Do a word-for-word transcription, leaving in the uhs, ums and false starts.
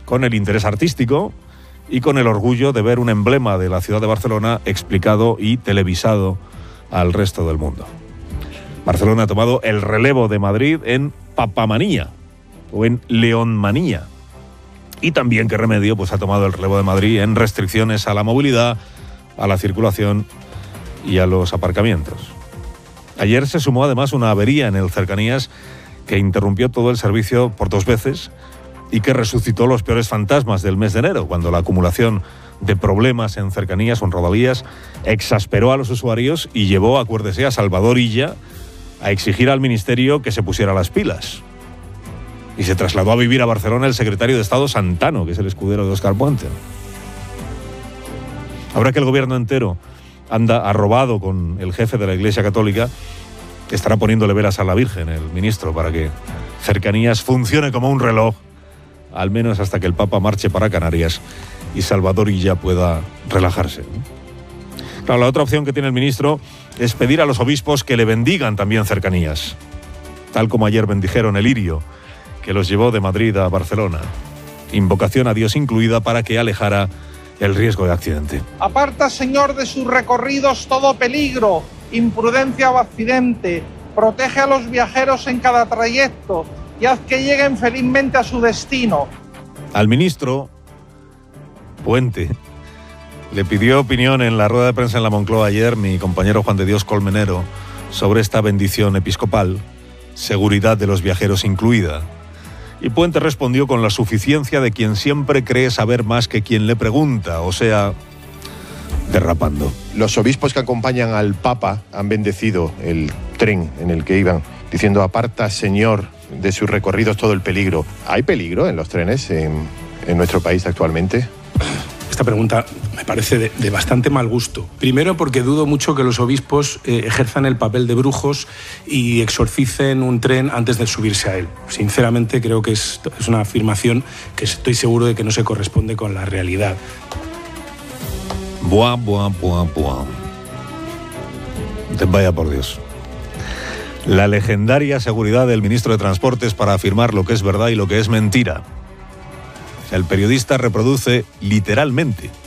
con el interés artístico y con el orgullo de ver un emblema de la ciudad de Barcelona explicado y televisado al resto del mundo. Barcelona ha tomado el relevo de Madrid en papamanía o en leonmanía. Y también, qué remedio, pues ha tomado el relevo de Madrid en restricciones a la movilidad, a la circulación y a los aparcamientos. Ayer se sumó además una avería en el Cercanías que interrumpió todo el servicio por dos veces y que resucitó los peores fantasmas del mes de enero, cuando la acumulación de problemas en Cercanías o en rodalías exasperó a los usuarios y llevó, acuérdese, a Salvador Illa a exigir al Ministerio que se pusiera las pilas. Y se trasladó a vivir a Barcelona el secretario de Estado Santano, que es el escudero de Óscar Puente. Ahora que el gobierno entero anda arrobado con el jefe de la Iglesia Católica, estará poniéndole velas a la Virgen, el ministro, para que Cercanías funcione como un reloj, al menos hasta que el Papa marche para Canarias y Salvador Illa pueda relajarse. Claro, la otra opción que tiene el ministro es pedir a los obispos que le bendigan también Cercanías, tal como ayer bendijeron el lirio que los llevó de Madrid a Barcelona. Invocación a Dios incluida para que alejara el riesgo de accidente. Aparta, Señor, de sus recorridos todo peligro, imprudencia o accidente. Protege a los viajeros en cada trayecto y haz que lleguen felizmente a su destino. Al ministro Puente le pidió opinión en la rueda de prensa en la Moncloa ayer mi compañero Juan de Dios Colmenero sobre esta bendición episcopal, seguridad de los viajeros incluida. Y Puente respondió con la suficiencia de quien siempre cree saber más que quien le pregunta, o sea, derrapando. Los obispos que acompañan al Papa han bendecido el tren en el que iban, diciendo: aparta, Señor, de sus recorridos todo el peligro. ¿Hay peligro en los trenes en, en nuestro país actualmente? Esta pregunta me parece de, de bastante mal gusto. Primero, porque dudo mucho que los obispos eh, ejerzan el papel de brujos y exorcicen un tren antes de subirse a él. Sinceramente, creo que es, es una afirmación que estoy seguro de que no se corresponde con la realidad. Buah, buah, buah, buah. Vaya por Dios. La legendaria seguridad del ministro de Transportes para afirmar lo que es verdad y lo que es mentira. El periodista reproduce literalmente